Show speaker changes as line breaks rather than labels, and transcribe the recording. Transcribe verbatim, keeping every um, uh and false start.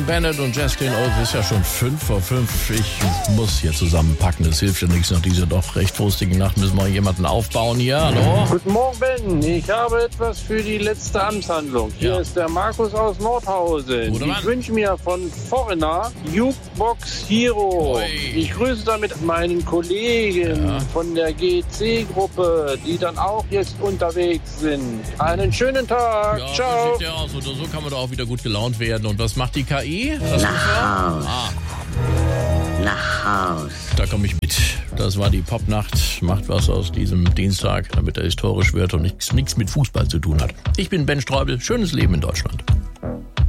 Clean Bennett und Justin Oates. Ist ja schon fünf vor fünf. Ich muss hier zusammenpacken. Das hilft ja nichts. Nach dieser doch recht frustigen Nacht müssen wir jemanden aufbauen hier. Hallo?
Guten Morgen, Ben. Ich habe etwas für die letzte Amtshandlung. Hier
Ja.
ist der Markus aus Nordhausen.
Guter Mann.
Ich wünsche mir von Foreigner Jukebox Hero.
Ui.
Ich grüße damit meinen Kollegen
Ja.
von der G C-Gruppe, die dann auch jetzt unterwegs sind. Einen schönen Tag.
Ja,
Ciao.
das sieht ja aus. Oder so kann man doch auch wieder gut gelaunt werden. Und was macht die K I? Das
Nach Haus.
Ah,
Nach Haus.
da komme ich mit. Das war die Popnacht. Macht was aus diesem Dienstag, damit er historisch wird und nichts nichts mit Fußball zu tun hat. Ich bin Ben Streubel. Schönes Leben in Deutschland.